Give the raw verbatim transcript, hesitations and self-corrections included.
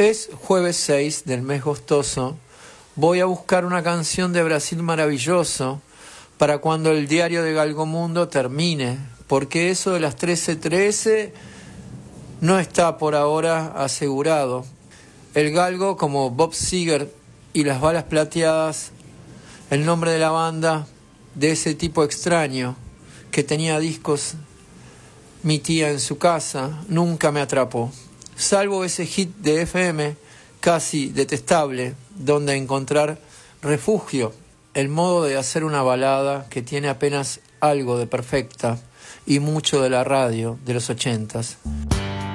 Es jueves seis del mes gostoso. Voy a buscar una canción de Brasil maravilloso para cuando el diario de Galgomundo termine, porque eso de las trece trece no está por ahora asegurado. El galgo, como Bob Seger y las balas plateadas, el nombre de la banda de ese tipo extraño que tenía discos mi tía en su casa, nunca me atrapó. Salvo ese hit de F M casi detestable, donde encontrar refugio, el modo de hacer una balada que tiene apenas algo de perfecta y mucho de la radio de los ochentas.